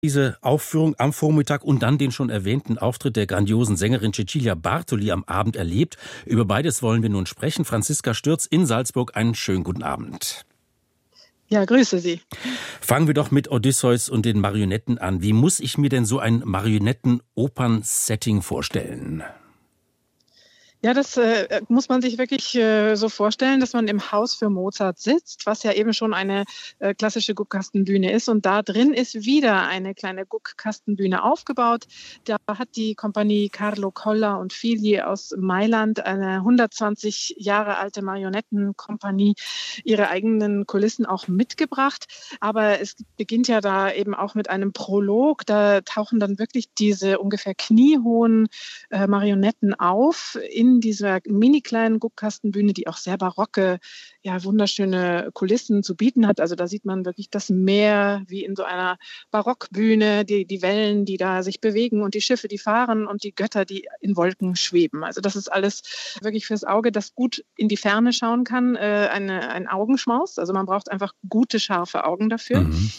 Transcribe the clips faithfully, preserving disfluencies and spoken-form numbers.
Diese Aufführung am Vormittag und dann den schon erwähnten Auftritt der grandiosen Sängerin Cecilia Bartoli am Abend erlebt. Über beides wollen wir nun sprechen. Franziska Stürz in Salzburg, einen schönen guten Abend. Ja, grüße Sie. Fangen wir doch mit Odysseus und den Marionetten an. Wie muss ich mir denn so ein Marionetten-Opern-Setting vorstellen? Ja, das äh, muss man sich wirklich äh, so vorstellen, dass man im Haus für Mozart sitzt, was ja eben schon eine äh, klassische Guckkastenbühne ist. Und da drin ist wieder eine kleine Guckkastenbühne aufgebaut. Da hat die Kompanie Carlo Colla und Figli aus Mailand, eine hundertzwanzig Jahre alte Marionettenkompanie, ihre eigenen Kulissen auch mitgebracht. Aber es beginnt ja da eben auch mit einem Prolog. Da tauchen dann wirklich diese ungefähr kniehohen äh, Marionetten auf in dieser mini kleinen Guckkastenbühne, die auch sehr barocke, ja, wunderschöne Kulissen zu bieten hat. Also da sieht man wirklich das Meer wie in so einer Barockbühne, die, die Wellen, die da sich bewegen und die Schiffe, die fahren und die Götter, die in Wolken schweben. Also das ist alles wirklich fürs Auge, das gut in die Ferne schauen kann, äh, eine, ein Augenschmaus. Also man braucht einfach gute, scharfe Augen dafür. Mhm.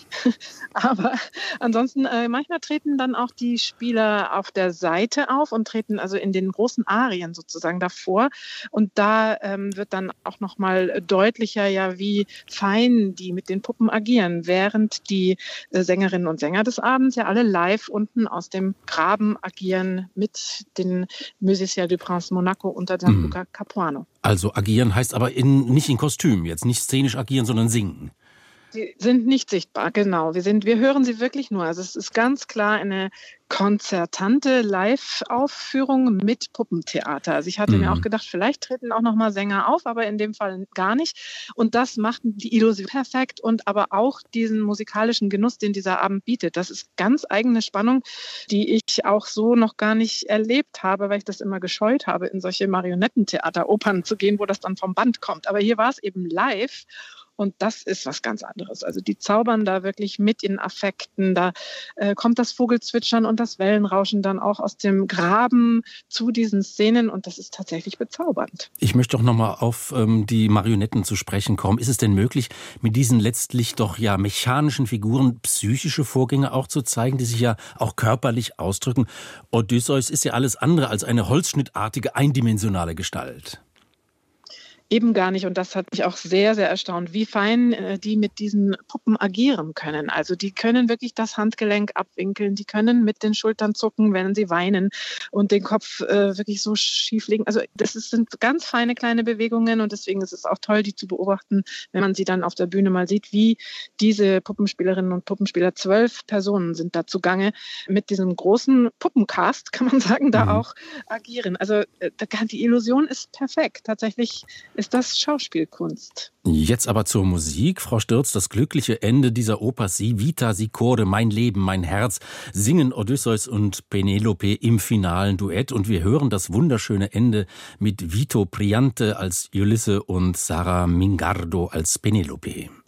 Aber ansonsten, äh, manchmal treten dann auch die Spieler auf der Seite auf und treten also in den großen Arien sozusagen davor. Und da ähm, wird dann auch nochmal deutlicher, ja, wie fein die mit den Puppen agieren, während die äh, Sängerinnen und Sänger des Abends ja alle live unten aus dem Graben agieren mit den Musiciens du Prince Monaco unter Gianluca mhm. Capuano. Also agieren heißt aber in, nicht in Kostüm, jetzt nicht szenisch agieren, sondern singen. Sie sind nicht sichtbar, genau. Wir sind, wir hören sie wirklich nur. Also es ist ganz klar eine konzertante Live-Aufführung mit Puppentheater. Also ich hatte mhm. mir auch gedacht, vielleicht treten auch noch mal Sänger auf, aber in dem Fall gar nicht. Und das macht die Illusion perfekt und aber auch diesen musikalischen Genuss, den dieser Abend bietet. Das ist ganz eigene Spannung, die ich auch so noch gar nicht erlebt habe, weil ich das immer gescheut habe, in solche Marionettentheater-Opern zu gehen, wo das dann vom Band kommt. Aber hier war es eben live. Und das ist was ganz anderes. Also die zaubern da wirklich mit in Affekten. Da äh, kommt das Vogelzwitschern und das Wellenrauschen dann auch aus dem Graben zu diesen Szenen. Und das ist tatsächlich bezaubernd. Ich möchte doch nochmal auf ähm, die Marionetten zu sprechen kommen. Ist es denn möglich, mit diesen letztlich doch ja mechanischen Figuren psychische Vorgänge auch zu zeigen, die sich ja auch körperlich ausdrücken? Odysseus ist ja alles andere als eine holzschnittartige, eindimensionale Gestalt. Eben gar nicht. Und das hat mich auch sehr, sehr erstaunt, wie fein äh, die mit diesen Puppen agieren können. Also die können wirklich das Handgelenk abwinkeln, die können mit den Schultern zucken, wenn sie weinen und den Kopf äh, wirklich so schief legen. Also das ist, sind ganz feine kleine Bewegungen und deswegen ist es auch toll, die zu beobachten, wenn man sie dann auf der Bühne mal sieht, wie diese Puppenspielerinnen und Puppenspieler, zwölf Personen sind da zugange, mit diesem großen Puppencast, kann man sagen, da mhm. auch agieren. Also äh, die Illusion ist perfekt. Tatsächlich ist das Schauspielkunst. Jetzt aber zur Musik. Frau Stürz, das glückliche Ende dieser Oper Si Vita Si Corde, mein Leben, mein Herz, singen Odysseus und Penelope im finalen Duett. Und wir hören das wunderschöne Ende mit Vito Priante als Ulisse und Sara Mingardo als Penelope.